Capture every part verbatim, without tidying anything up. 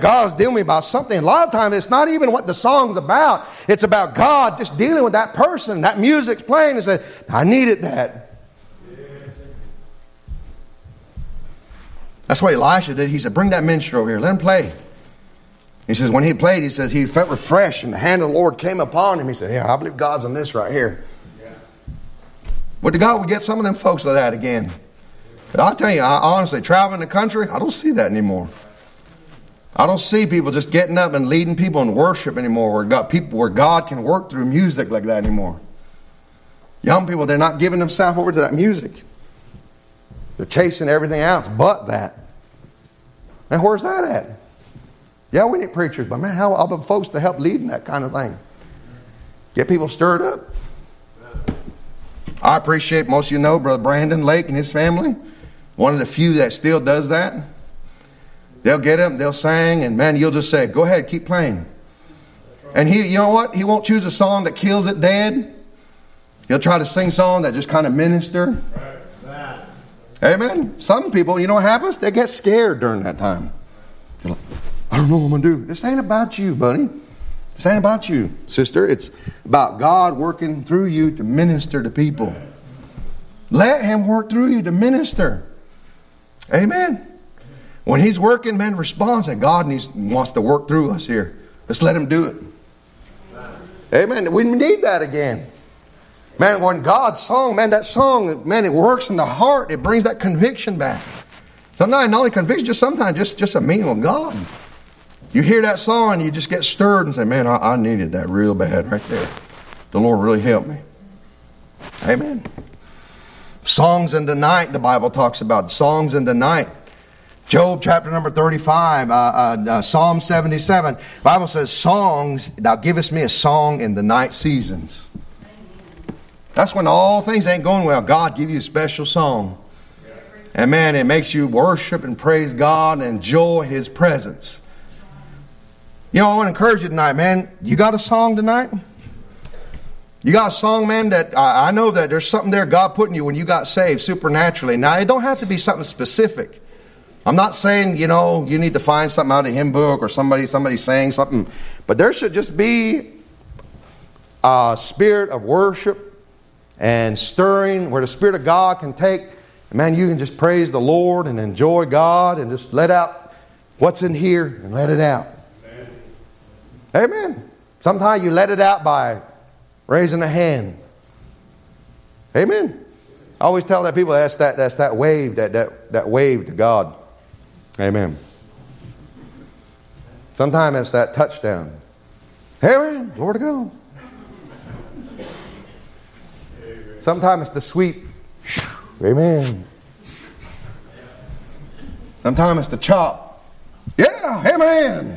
God's dealing with me about something. A lot of times it's not even what the song's about. It's about God just dealing with that person. That music's playing and said, I needed that. That's what Elisha did. He said, bring that minstrel over here. Let him play. He says, when he played, he says, he felt refreshed and the hand of the Lord came upon him. He said, yeah, I believe God's on this right here. Yeah. Well, to God, we get some of them folks like that again. But I'll tell you, I honestly, traveling the country, I don't see that anymore. I don't see people just getting up and leading people in worship anymore, where God, people, where God can work through music like that anymore. Young people, they're not giving themselves over to that music. They're chasing everything else but that. And where's that at? Yeah, we need preachers, but man, how about folks to help leading that kind of thing? Get people stirred up. I appreciate, most of you know, Brother Brandon Lake and his family. One of the few that still does that. They'll get up, they'll sing, and man, you'll just say, go ahead, keep playing. And he, you know what? He won't choose a song that kills it dead. He'll try to sing songs that just kind of minister. Amen. Some people, you know what happens? They get scared during that time. They're like, I don't know what I'm going to do. This ain't about you, buddy. This ain't about you, sister. It's about God working through you to minister to people. Let Him work through you to minister. Amen. When He's working, man, respond. Say, God needs, wants to work through us here. Let's let Him do it. Amen. We need that again. Man, when God's song, man, that song, man, it works in the heart. It brings that conviction back. Sometimes not only conviction, just sometimes just, just a meaning of God. You hear that song, you just get stirred and say, man, I, I needed that real bad right there. The Lord really helped me. Amen. Songs in the night, the Bible talks about. Songs in the night. Job chapter number thirty-five, uh, uh, uh, Psalm seventy-seven. The Bible says, songs, thou givest me a song in the night seasons. That's when all things ain't going well. God give you a special song. And man, it makes you worship and praise God and enjoy His presence. You know, I want to encourage you tonight, man. You got a song tonight? You got a song, man, that I, I know that there's something there God put in you when you got saved supernaturally. Now, it don't have to be something specific. I'm not saying, you know, you need to find something out of a hymn book or somebody, somebody saying something. But there should just be a spirit of worship and stirring where the Spirit of God can take. Man, you can just praise the Lord and enjoy God and just let out what's in here and let it out. Amen. Amen. Sometimes you let it out by raising a hand. Amen. I always tell that people that's that that's that wave, that that, that wave to God. Amen. Sometimes it's that touchdown. Amen. Glory to God. Sometimes it's the sweep. Amen. Sometimes it's the chop. Yeah, amen.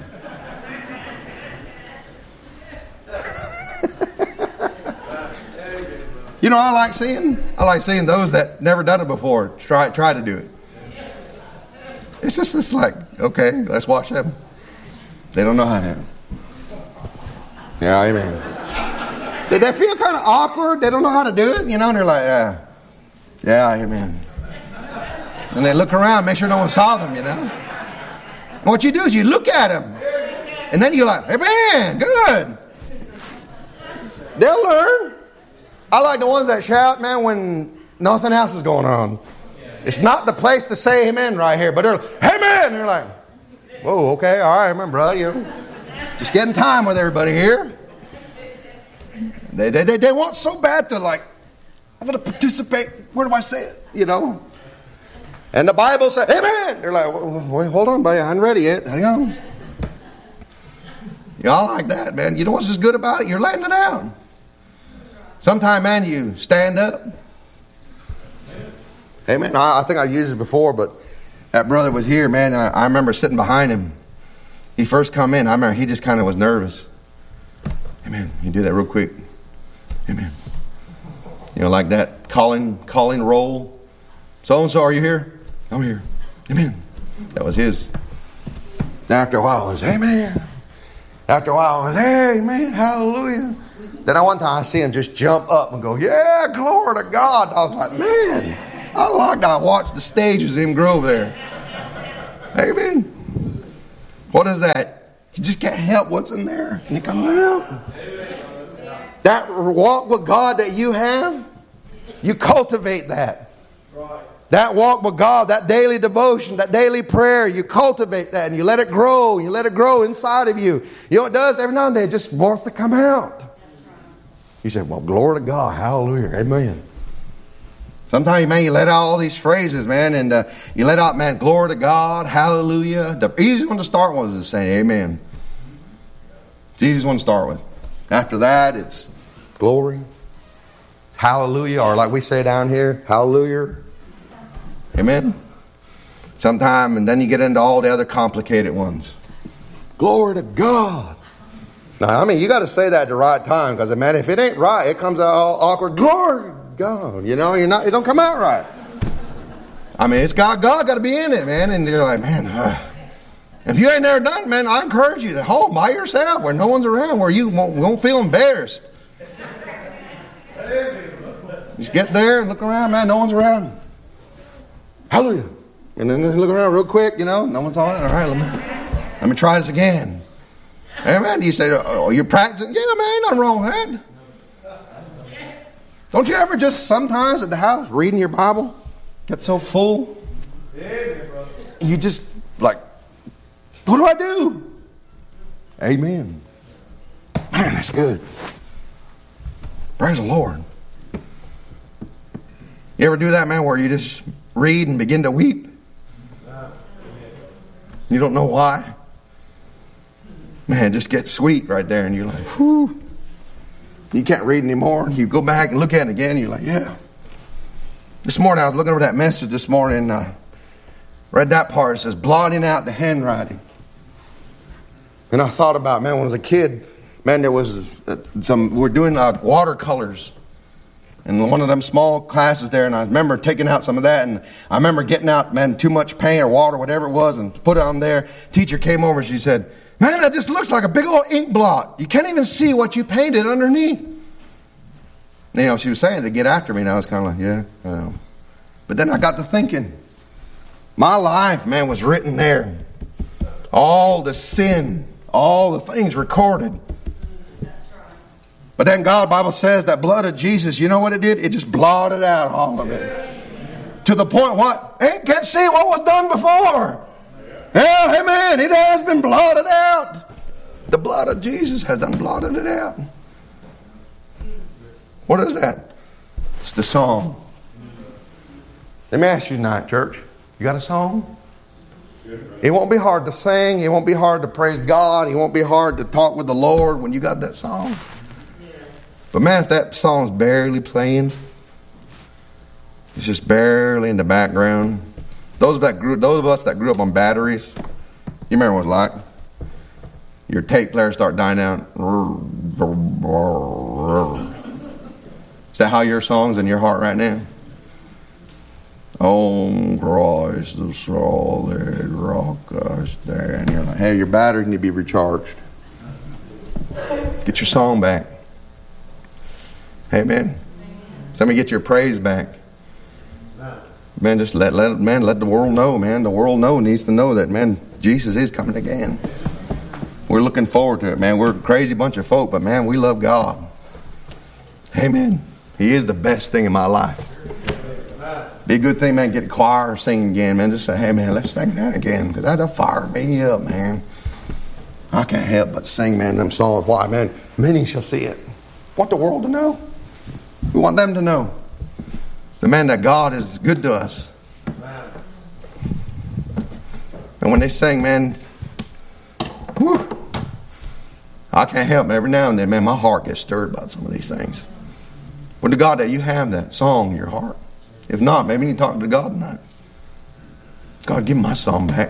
You know, I like seeing, I like seeing those that never done it before try try to do it. It's just it's like, okay, let's watch them. They don't know how to. Yeah, amen. Did they feel kind of awkward? They don't know how to do it, you know, and they're like, yeah, yeah, amen. And they look around, make sure no one saw them, you know. And what you do is you look at them, and then you're like, amen, good. They'll learn. I like the ones that shout, man, when nothing else is going on. It's not the place to say amen right here, but they're like, amen. And you're like, whoa, okay, all right, amen, brother. You know, just getting time with everybody here. They, they, they, they want so bad to like, I want to participate. Where do I say it? You know. And the Bible says, amen. They're like, wait, hold on, buddy. I ain't ready yet. Hang on. Y'all like that, man. You know what's just good about it? You're letting it out. Sometimes, man, you stand up. Amen. I, I think I've used it before, but that brother was here, man. I, I remember sitting behind him. He first come in. I remember he just kind of was nervous. Amen. You do that real quick. Amen. You know, like that calling, calling roll. So-and-so, are you here? I'm here. Amen. That was his. Then after a while, it was, amen. After a while, it was, amen, hallelujah. Then I one time I see him just jump up and go, yeah, glory to God. I was like, man, I like I watched the stages of him grow there. Amen. What is that? You just can't help what's in there. And it comes out. That walk with God that you have, you cultivate that. That walk with God, that daily devotion, that daily prayer, you cultivate that and you let it grow. You let it grow inside of you. You know what it does? Every now and then it just wants to come out. You say, well, glory to God. Hallelujah. Amen. Sometimes, man, you let out all these phrases, man, and uh, you let out, man, glory to God, hallelujah. The easiest one to start with is saying amen. It's the easiest one to start with. After that, it's glory, it's hallelujah, or like we say down here, hallelujah. Amen. Sometime, and then you get into all the other complicated ones. Glory to God. Now, I mean, you got to say that at the right time, because, man, if it ain't right, it comes out all awkward. Glory. God, you know, you're not. It don't come out right. I mean, it's God. God got to be in it, man. And you're like, man, uh, if you ain't never done it, man, I encourage you to home by yourself where no one's around, where you won't, won't feel embarrassed. Just get there and look around, man. No one's around. Hallelujah. And then look around real quick. You know, no one's on it. All right, let me let me try this again. Amen. You say, oh, you're practicing? Yeah, man, ain't nothing wrong with that. Don't you ever just sometimes at the house reading your Bible get so full? You just like, what do I do? Amen. Man, that's good. Praise the Lord. You ever do that, man, where you just read and begin to weep? You don't know why? Man, just get sweet right there and you're like, whew. You can't read anymore. You go back and look at it again. And you're like, yeah. This morning, I was looking over that message this morning. And I read that part. It says, blotting out the handwriting. And I thought about, man, when I was a kid, man, there was some, we were doing uh, watercolors. And one of them small classes there. And I remember taking out some of that. And I remember getting out, man, too much paint or water, whatever it was, and put it on there. Teacher came over and she said, man, that just looks like a big old ink blot. You can't even see what you painted underneath. You know, she was saying to get after me, and I was kind of like, yeah, I know. But then I got to thinking, my life, man, was written there. All the sin, all the things recorded. But then God, Bible says that blood of Jesus, you know what it did? It just blotted out all of it. To the point what? Ain't can't see what was done before. Yeah, amen. It has been blotted out. The blood of Jesus has done blotted it out. What is that? It's the song. Let me ask you tonight, church. You got a song? It won't be hard to sing. It won't be hard to praise God. It won't be hard to talk with the Lord when you got that song. But man, if that song's barely playing, it's just barely in the background. Those that grew, those of us that grew up on batteries, you remember what it was like? Your tape player start dying out. Is that how your song's in your heart right now? On Christ the solid rock I stand. And you're like, hey, your battery need to be recharged. Get your song back. Amen. Somebody get your praise back. Man, just let, let man let the world know, man. The world know needs to know that, man, Jesus is coming again. We're looking forward to it, man. We're a crazy bunch of folk, but man, we love God. Amen. He is the best thing in my life. Be a good thing, man, get a choir or sing again, man. Just say, hey, man, let's sing that again, because that'll fire me up, man. I can't help but sing, man, them songs. Why, man? Many shall see it. Want the world to know. We want them to know. The man that God is good to us. And when they sing, man, whew, I can't help it. Every now and then, man, my heart gets stirred about some of these things. But to God, that you have that song in your heart. If not, maybe you need to talk to God tonight. God, give me my song back.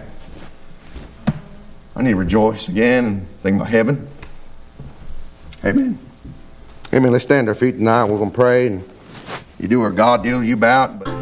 I need to rejoice again and think about heaven. Amen. Amen. Let's stand on our feet tonight. We're going to pray. And you do what God deals you about. But